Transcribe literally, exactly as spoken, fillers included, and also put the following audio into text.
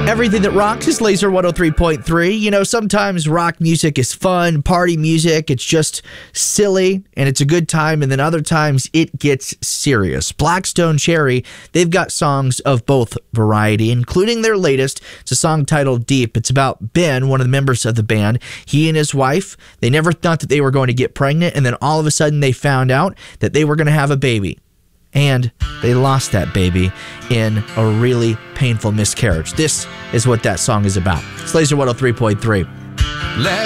Everything that rocks is Laser one oh three point three. You know, sometimes rock music is fun, party music, it's just silly, and it's a good time, and then other times it gets serious. Black Stone Cherry, they've got songs of both variety, including their latest. It's a song titled Deep. It's about Ben, one of the members of the band. He and his wife, they never thought that they were going to get pregnant, and then all of a sudden they found out that they were going to have a baby. And they lost that baby in a really painful miscarriage. This is what that song is about. It's Laser one oh three point three. Let